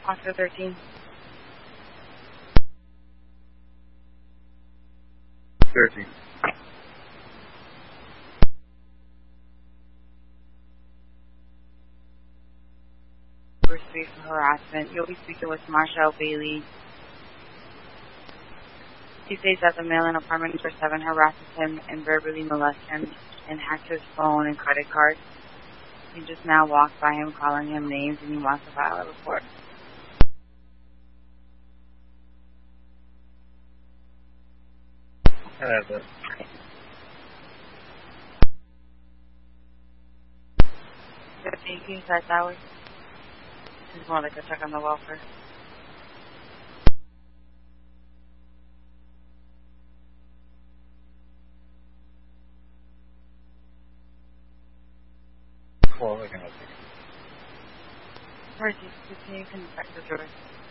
Oscar 13. 13. Number 3 for harassment. You'll be speaking with Marshall Bailey. He states that the male in apartment number 7 harasses him and verbally molests him and hacked his phone and credit card. He just now walked by him calling him names and he wants to file a report. I have that. 15 King Size Towers. This is more like a check on the welfare. Well, I can help you. Emergency 15 Inspector Jordan.